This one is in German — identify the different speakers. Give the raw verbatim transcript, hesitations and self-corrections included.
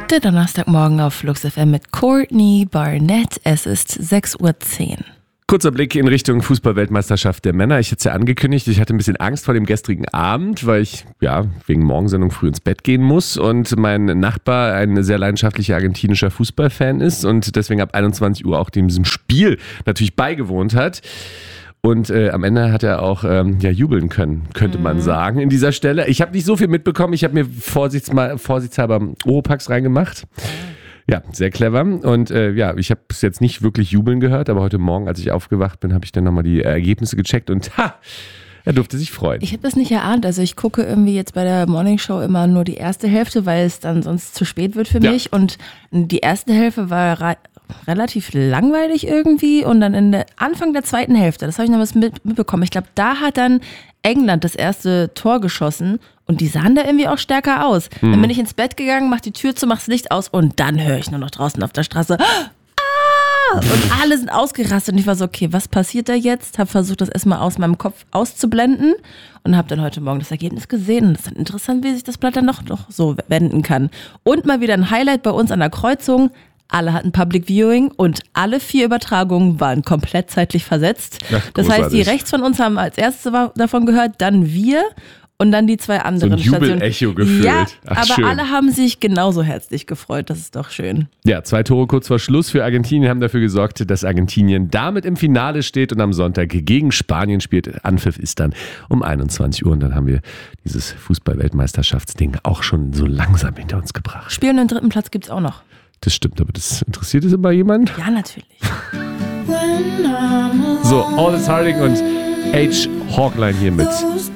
Speaker 1: Der Donnerstagmorgen auf Flux F M mit Courtney Barnett. Es ist sechs Uhr zehn.
Speaker 2: Kurzer Blick in Richtung Fußball-Weltmeisterschaft der Männer. Ich hatte es ja angekündigt, ich hatte ein bisschen Angst vor dem gestrigen Abend, weil ich ja wegen Morgensendung früh ins Bett gehen muss und mein Nachbar ein sehr leidenschaftlicher argentinischer Fußballfan ist und deswegen ab einundzwanzig Uhr auch diesem Spiel natürlich beigewohnt hat. Und äh, am Ende hat er auch ähm, ja, jubeln können, könnte mhm. man sagen, in dieser Stelle. Ich habe nicht so viel mitbekommen, ich habe mir vorsichtsmal, vorsichtshalber Oropax reingemacht. Ja, sehr clever. Und äh, ja, ich habe es jetzt nicht wirklich jubeln gehört, aber heute Morgen, als ich aufgewacht bin, habe ich dann nochmal die Ergebnisse gecheckt und ha, er durfte sich freuen.
Speaker 1: Ich habe das nicht erahnt. Also ich gucke irgendwie jetzt bei der Morningshow immer nur die erste Hälfte, weil es dann sonst zu spät wird für ja. mich. Und die erste Hälfte war re- relativ langweilig irgendwie. Und dann in der Anfang der zweiten Hälfte, das habe ich noch was mit, mitbekommen. Ich glaube, da hat dann England das erste Tor geschossen. Und die sahen da irgendwie auch stärker aus. Mhm. Dann bin ich ins Bett gegangen, mach die Tür zu, mach's Licht aus und dann höre ich nur noch draußen auf der Straße ah! Und alle sind ausgerastet und ich war so, okay, was passiert da jetzt? Hab versucht, das erstmal aus meinem Kopf auszublenden und habe dann heute Morgen das Ergebnis gesehen. Und es ist dann interessant, wie sich das Blatt dann noch, noch so wenden kann. Und mal wieder ein Highlight bei uns an der Kreuzung. Alle hatten Public Viewing und alle vier Übertragungen waren komplett zeitlich versetzt. Ja, das heißt, die rechts von uns haben als erstes davon gehört, dann wir. Und dann die zwei anderen
Speaker 2: so ein Jubel-Echo gefühlt.
Speaker 1: Ja,
Speaker 2: Ach,
Speaker 1: aber
Speaker 2: schön.
Speaker 1: Alle haben sich genauso herzlich gefreut. Das ist doch schön.
Speaker 2: Ja, zwei Tore kurz vor Schluss für Argentinien haben dafür gesorgt, dass Argentinien damit im Finale steht und am Sonntag gegen Spanien spielt. Anpfiff ist dann um einundzwanzig Uhr und dann haben wir dieses Fußball-Weltmeisterschaftsding auch schon so langsam hinter uns gebracht.
Speaker 1: Spielen und den dritten Platz gibt's auch noch.
Speaker 2: Das stimmt, aber das interessiert es immer jemand?
Speaker 1: Ja, natürlich.
Speaker 2: So, Aldous Harding und H. Hawkline hier mit